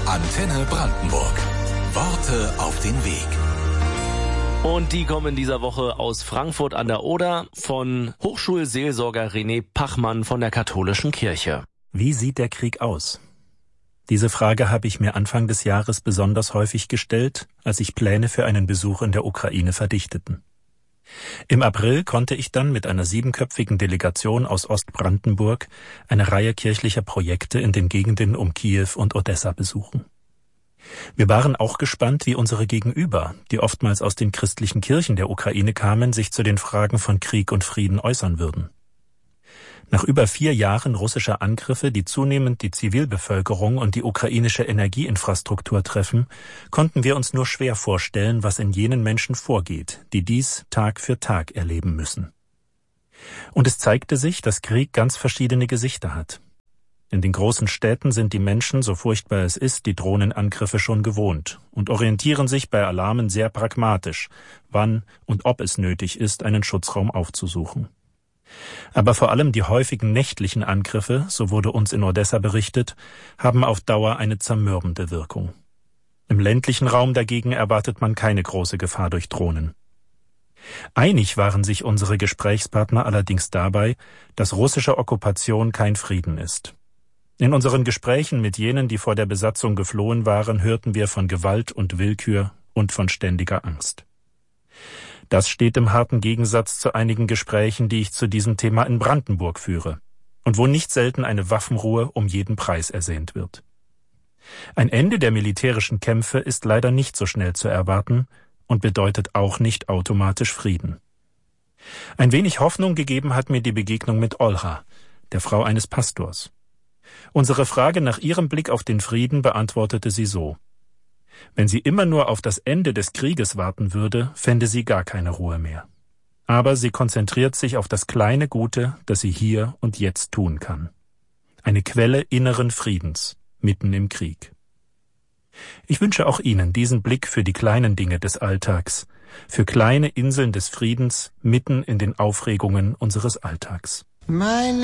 Antenne Brandenburg. Worte auf den Weg. Und die kommen in dieser Woche aus Frankfurt an der Oder von Hochschulseelsorger René Pachmann von der Katholischen Kirche. Wie sieht der Krieg aus? Diese Frage habe ich mir Anfang des Jahres besonders häufig gestellt, als sich Pläne für einen Besuch in der Ukraine verdichteten. Im April konnte ich dann mit einer 7-köpfigen Delegation aus Ostbrandenburg eine Reihe kirchlicher Projekte in den Gegenden um Kiew und Odessa besuchen. Wir waren auch gespannt, wie unsere Gegenüber, die oftmals aus den christlichen Kirchen der Ukraine kamen, sich zu den Fragen von Krieg und Frieden äußern würden. Nach über 4 Jahren russischer Angriffe, die zunehmend die Zivilbevölkerung und die ukrainische Energieinfrastruktur treffen, konnten wir uns nur schwer vorstellen, was in jenen Menschen vorgeht, die dies Tag für Tag erleben müssen. Und es zeigte sich, dass Krieg ganz verschiedene Gesichter hat. In den großen Städten sind die Menschen, so furchtbar es ist, die Drohnenangriffe schon gewohnt und orientieren sich bei Alarmen sehr pragmatisch, wann und ob es nötig ist, einen Schutzraum aufzusuchen. Aber vor allem die häufigen nächtlichen Angriffe, so wurde uns in Odessa berichtet, haben auf Dauer eine zermürbende Wirkung. Im ländlichen Raum dagegen erwartet man keine große Gefahr durch Drohnen. Einig waren sich unsere Gesprächspartner allerdings dabei, dass russische Okkupation kein Frieden ist. In unseren Gesprächen mit jenen, die vor der Besatzung geflohen waren, hörten wir von Gewalt und Willkür und von ständiger Angst. Das steht im harten Gegensatz zu einigen Gesprächen, die ich zu diesem Thema in Brandenburg führe und wo nicht selten eine Waffenruhe um jeden Preis ersehnt wird. Ein Ende der militärischen Kämpfe ist leider nicht so schnell zu erwarten und bedeutet auch nicht automatisch Frieden. Ein wenig Hoffnung gegeben hat mir die Begegnung mit Olha, der Frau eines Pastors. Unsere Frage nach ihrem Blick auf den Frieden beantwortete sie so: Wenn sie immer nur auf das Ende des Krieges warten würde, fände sie gar keine Ruhe mehr. Aber sie konzentriert sich auf das kleine Gute, das sie hier und jetzt tun kann. Eine Quelle inneren Friedens, mitten im Krieg. Ich wünsche auch Ihnen diesen Blick für die kleinen Dinge des Alltags, für kleine Inseln des Friedens mitten in den Aufregungen unseres Alltags.